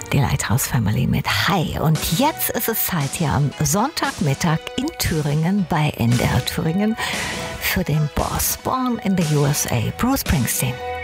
Die Lighthouse Family mit Hi. Und jetzt ist es Zeit hier am Sonntagmittag in Thüringen bei NDR Thüringen für den Boss, Born in the USA, Bruce Springsteen.